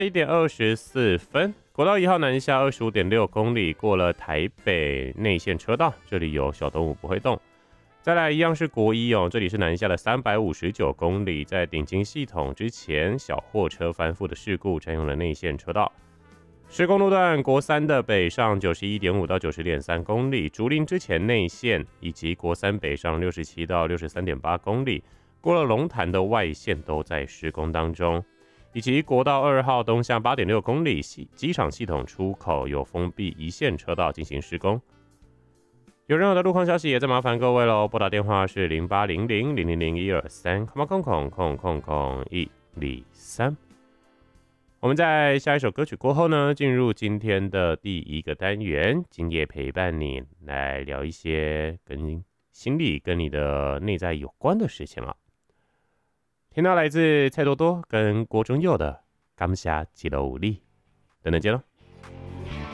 7:24，国道1号南下25.6公里，过了台北内线车道，这里有小动物不会动。再来一样是国一这里是南下的359公里，在顶金系统之前，小货车翻覆的事故占用了内线车道。施工路段国三的北上91.5到90.3公里，竹林之前内线，以及国三北上67到63.8公里，过了龙潭的外线都在施工当中。以及国道2号东向8.6公里，机场系统出口有封闭一线车道进行施工。有任何的路况消息，也再麻烦各位喽。拨打电话是0800-000-123，000-123。我们在下一首歌曲过后呢，进入今天的第一个单元，今夜陪伴你来聊一些跟心理、跟你的内在有关的事情了。听到来自蔡多多跟郭忠佑的《感谢一路有你》，等等见喽。